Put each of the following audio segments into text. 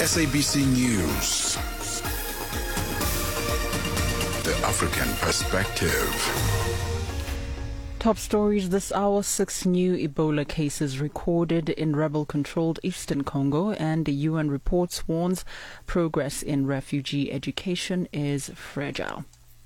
SABC News. The African Perspective. Top stories this hour: 6 new Ebola cases recorded in rebel-controlled eastern Congo, and the UN reports warns progress in refugee education is fragile.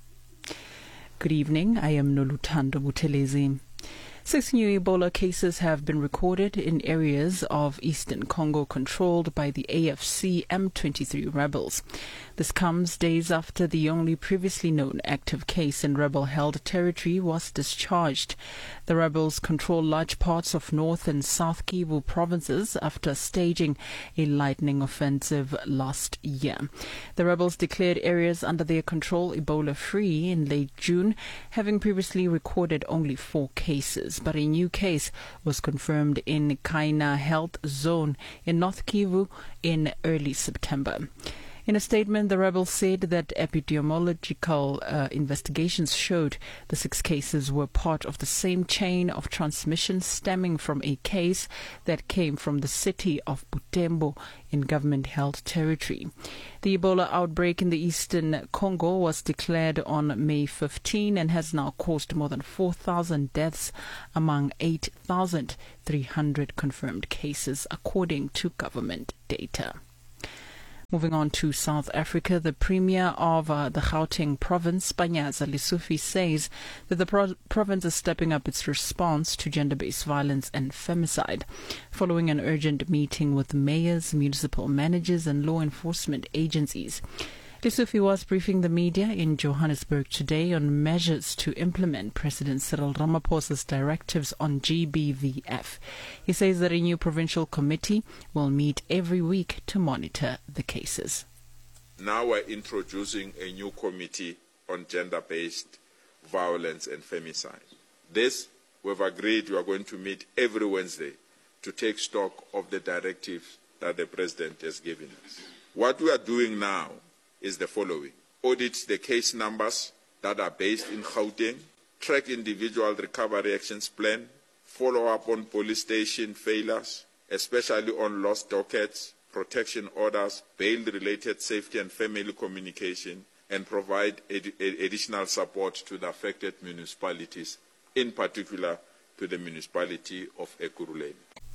Good evening, I am Noluthando Buthelezi. 6 new Ebola cases have been recorded in areas of eastern Congo controlled by the AFC M23 rebels. This comes days after the only previously known active case in rebel-held territory was discharged. The rebels control large parts of North and South Kivu provinces after staging a lightning offensive last year. The rebels declared areas under their control Ebola-free in late June, having previously recorded only 4 cases. But a new case was confirmed in Kaina Health Zone in North Kivu in early September. In a statement, the rebels said that epidemiological investigations showed the 6 cases were part of the same chain of transmission stemming from a case that came from the city of Butembo in government-held territory. The Ebola outbreak in the eastern Congo was declared on May 15 and has now caused more than 4,000 deaths among 8,300 confirmed cases, according to government data. Moving on to South Africa, the Premier of the Gauteng province, Panyaza Lesufi, says that the province is stepping up its response to gender-based violence and femicide, following an urgent meeting with mayors, municipal managers and law enforcement agencies. Lesufi was briefing the media in Johannesburg today on measures to implement President Cyril Ramaphosa's directives on GBVF. He says that a new provincial committee will meet every week to monitor the cases. Now we're introducing a new committee on gender-based violence and femicide. This, we've agreed we are going to meet every Wednesday to take stock of the directives that the President has given us. What we are doing now is the following: audit the case numbers that are based in Gauteng, track individual recovery actions plan, follow up on police station failures, especially on lost dockets, protection orders, bail-related safety and family communication, and provide additional support to the affected municipalities, in particular to the municipality of Ekurhuleni.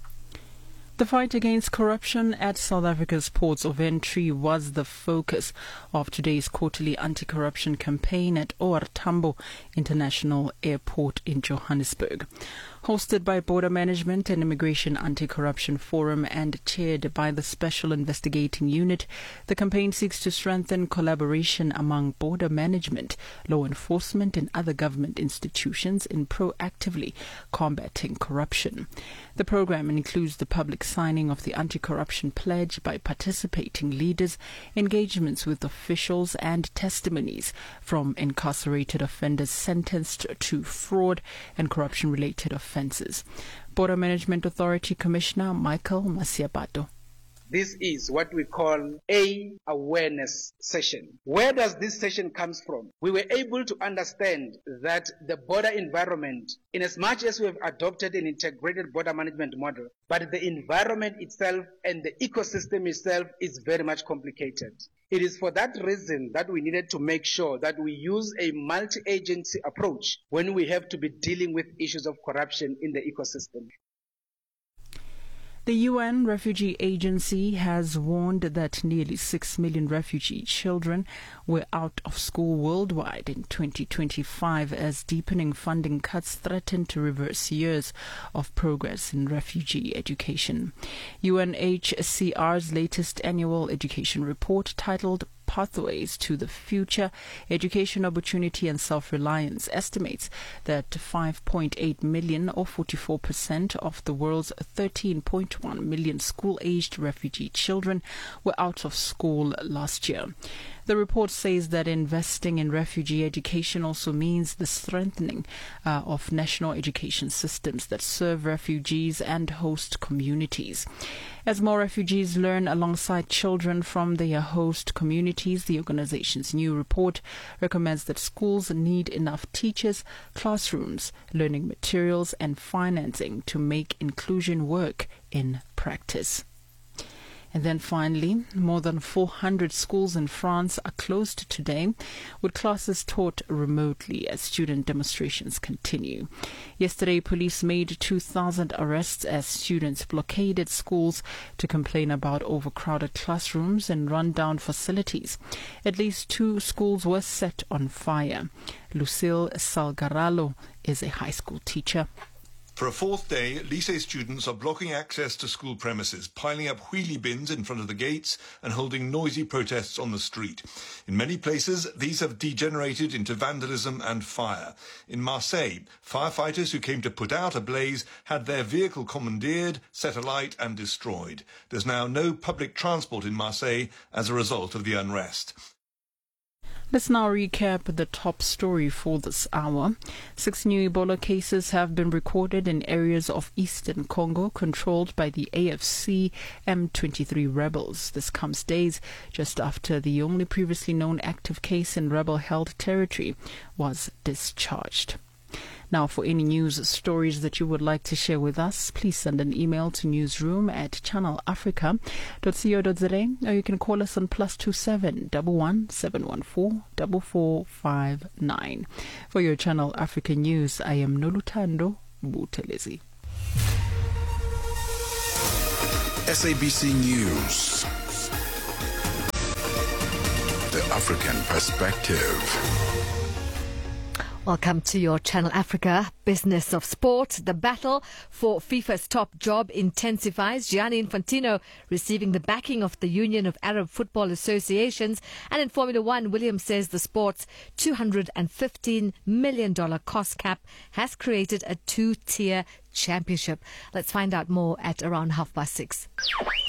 The fight against corruption at South Africa's ports of entry was the focus of today's quarterly anti-corruption campaign at OR Tambo International Airport in Johannesburg. Hosted by Border Management and Immigration Anti-Corruption Forum and chaired by the Special Investigating Unit, the campaign seeks to strengthen collaboration among border management, law enforcement and other government institutions in proactively combating corruption. The program includes the public signing of the anti-corruption pledge by participating leaders, engagements with officials and testimonies from incarcerated offenders sentenced to fraud and corruption-related offences. Border Management Authority Commissioner Michael Masiabato. This is what we call a awareness session. Where does this session comes from? We were able to understand that the border environment, in as much as we have adopted an integrated border management model, but the environment itself and the ecosystem itself is very much complicated. It is for that reason that we needed to make sure that we use a multi-agency approach when we have to be dealing with issues of corruption in the ecosystem. The UN Refugee Agency has warned that nearly 6 million refugee children were out of school worldwide in 2025 as deepening funding cuts threaten to reverse years of progress in refugee education. UNHCR's latest annual education report, titled Pathways to the Future, Education Opportunity and Self-Reliance, estimates that 5.8 million, or 44% of the world's 13.1 million school-aged refugee children, were out of school last year. The report says that investing in refugee education also means the strengthening of national education systems that serve refugees and host communities. As more refugees learn alongside children from their host communities, the organization's new report recommends that schools need enough teachers, classrooms, learning materials, and financing to make inclusion work in practice. And then finally, more than 400 schools in France are closed today, with classes taught remotely as student demonstrations continue. Yesterday, police made 2,000 arrests as students blockaded schools to complain about overcrowded classrooms and run-down facilities. At least 2 schools were set on fire. Lucille Salgaralo is a high school teacher. For a 4th day, lycée students are blocking access to school premises, piling up wheelie bins in front of the gates and holding noisy protests on the street. In many places, these have degenerated into vandalism and fire. In Marseille, firefighters who came to put out a blaze had their vehicle commandeered, set alight and destroyed. There's now no public transport in Marseille as a result of the unrest. Let's now recap the top story for this hour. 6 new Ebola cases have been recorded in areas of eastern Congo controlled by the AFC M23 rebels. This comes days just after the only previously known active case in rebel-held territory was discharged. Now, for any news stories that you would like to share with us, please send an email to newsroom@channelafrica.co.za, or you can call us on +27 11 714 4459. For your Channel Africa news, I am Nolutando Butelezi. SABC News. The African Perspective. Welcome to your Channel Africa Business of Sport. The battle for FIFA's top job intensifies. Gianni Infantino receiving the backing of the Union of Arab Football Associations. And in Formula One, Williams says the sport's $215 million cost cap has created a 2-tier championship. Let's find out more at around 6:30.